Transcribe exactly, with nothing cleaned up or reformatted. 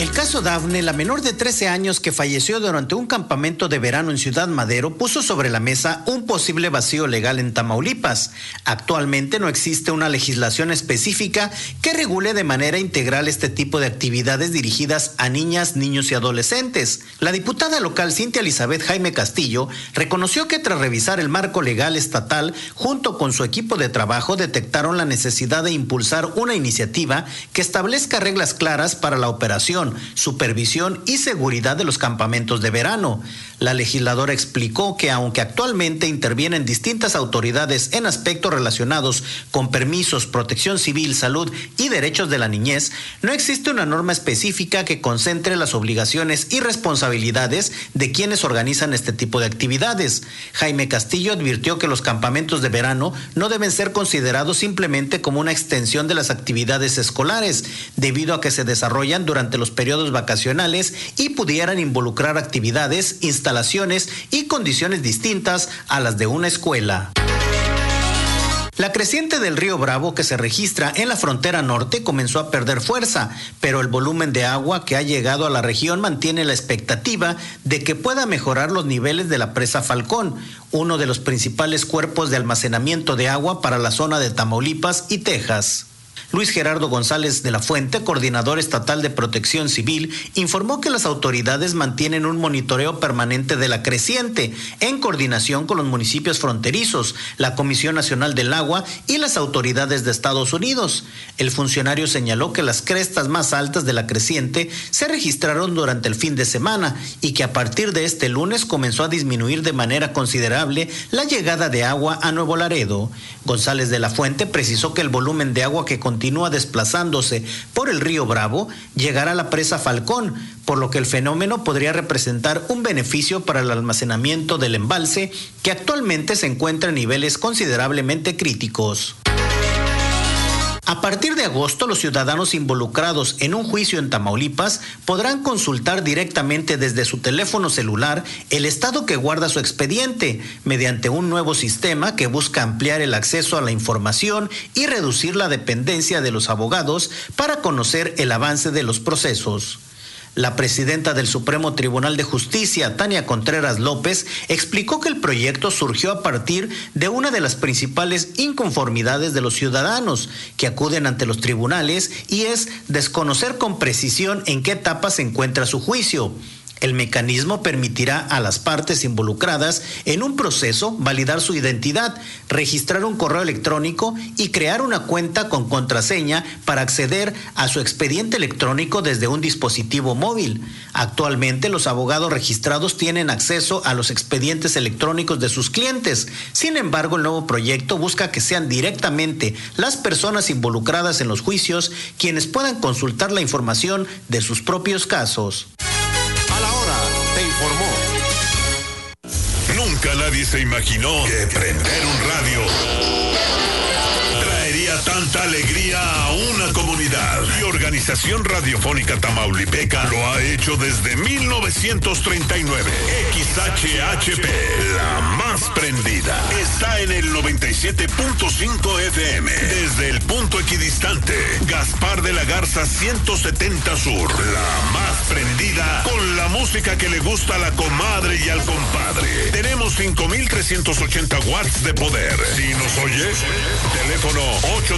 El caso Dafne, la menor de trece años que falleció durante un campamento de verano en Ciudad Madero, puso sobre la mesa un posible vacío legal en Tamaulipas. Actualmente no existe una legislación específica que regule de manera integral este tipo de actividades dirigidas a niñas, niños y adolescentes. La diputada local Cintia Elizabeth Jaime Castillo reconoció que tras revisar el marco legal estatal, junto con su equipo de trabajo, detectaron la necesidad de impulsar una iniciativa que establezca reglas claras para la operación, supervisión y seguridad de los campamentos de verano. La legisladora explicó que aunque actualmente intervienen distintas autoridades en aspectos relacionados con permisos, protección civil, salud y derechos de la niñez, no existe una norma específica que concentre las obligaciones y responsabilidades de quienes organizan este tipo de actividades. Jaime Castillo advirtió que los campamentos de verano no deben ser considerados simplemente como una extensión de las actividades escolares, debido a que se desarrollan durante los periodos vacacionales y pudieran involucrar actividades, instalaciones y condiciones distintas a las de una escuela. La creciente del río Bravo que se registra en la frontera norte comenzó a perder fuerza, pero el volumen de agua que ha llegado a la región mantiene la expectativa de que pueda mejorar los niveles de la presa Falcón, uno de los principales cuerpos de almacenamiento de agua para la zona de Tamaulipas y Texas. Luis Gerardo González de la Fuente, coordinador estatal de Protección Civil, informó que las autoridades mantienen un monitoreo permanente de la creciente, en coordinación con los municipios fronterizos, la Comisión Nacional del Agua y las autoridades de Estados Unidos. El funcionario señaló que las crestas más altas de la creciente se registraron durante el fin de semana y que a partir de este lunes comenzó a disminuir de manera considerable la llegada de agua a Nuevo Laredo. González de la Fuente precisó que el volumen de agua que continúa desplazándose por el río Bravo llegará a la presa Falcón, por lo que el fenómeno podría representar un beneficio para el almacenamiento del embalse, que actualmente se encuentra en niveles considerablemente críticos. A partir de agosto, los ciudadanos involucrados en un juicio en Tamaulipas podrán consultar directamente desde su teléfono celular el estado que guarda su expediente, mediante un nuevo sistema que busca ampliar el acceso a la información y reducir la dependencia de los abogados para conocer el avance de los procesos. La presidenta del Supremo Tribunal de Justicia, Tania Contreras López, explicó que el proyecto surgió a partir de una de las principales inconformidades de los ciudadanos que acuden ante los tribunales, y es desconocer con precisión en qué etapa se encuentra su juicio. El mecanismo permitirá a las partes involucradas en un proceso validar su identidad, registrar un correo electrónico y crear una cuenta con contraseña para acceder a su expediente electrónico desde un dispositivo móvil. Actualmente, los abogados registrados tienen acceso a los expedientes electrónicos de sus clientes. Sin embargo, el nuevo proyecto busca que sean directamente las personas involucradas en los juicios quienes puedan consultar la información de sus propios casos. Informó. Nunca nadie se imaginó que prender un radio traería tanta alegría a una comunidad. Y Organización Radiofónica Tamaulipeca lo ha hecho desde mil novecientos treinta y nueve. X H H P, la más prendida, está en el noventa y siete punto cinco F M. Desde el punto equidistante, Gaspar de la Garza ciento setenta Sur, la más prendida con la música que le gusta a la comadre y al compadre. Tenemos cinco mil trescientos ochenta watts de poder. Si nos oyes, teléfono ocho